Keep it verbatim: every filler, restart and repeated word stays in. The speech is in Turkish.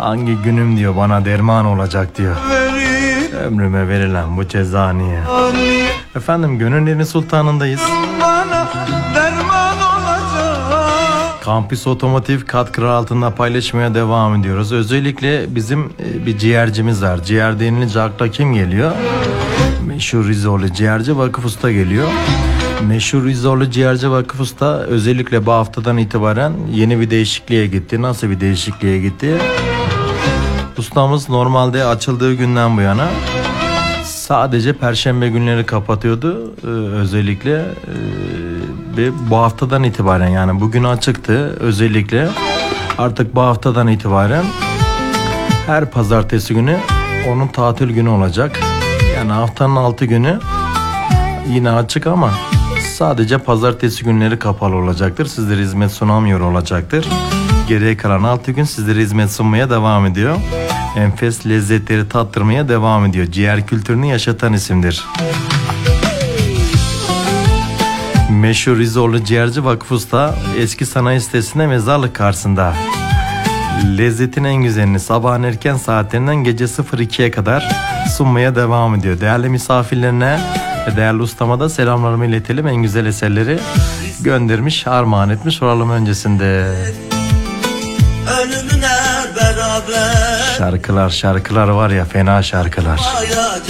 Hangi günüm diyor bana derman olacak diyor. Ömrüme verilen bu ceza niye? Efendim Gönüllerin Sultanı'ndayız. Kampüs Otomotiv katkıları altında paylaşmaya devam ediyoruz. Özellikle bizim bir ciğercimiz var. Ciğer denilince akla kim geliyor? Meşhur Rizorlu Ciğerci Vakıf Usta geliyor. Meşhur Rizorlu Ciğerci Vakıf Usta özellikle bu haftadan itibaren yeni bir değişikliğe gitti. Nasıl bir değişikliğe gitti? Ustamız normalde açıldığı günden bu yana sadece perşembe günleri kapatıyordu ee, özellikle ee, ve bu haftadan itibaren, yani bugün açıktı, özellikle artık bu haftadan itibaren her pazartesi günü onun tatil günü olacak. Yani haftanın altı günü yine açık ama sadece pazartesi günleri kapalı olacaktır. Sizlere hizmet sunamıyor olacaktır. Geriye kalan altı gün sizlere hizmet sunmaya devam ediyor. Enfes lezzetleri tattırmaya devam ediyor. Ciğer kültürünü yaşatan isimdir. Meşhur Rizorlu Ciğerci Vakıf Usta eski sanayi sitesinde mezarlık karşısında. Lezzetin en güzelini sabahın erken saatlerinden gece sıfır ikiye kadar sunmaya devam ediyor. Değerli misafirlerine ve değerli ustama da selamlarımı iletelim. En güzel eserleri göndermiş, armağan etmiş olalım öncesinde. Şarkılar şarkılar var ya, fena şarkılar.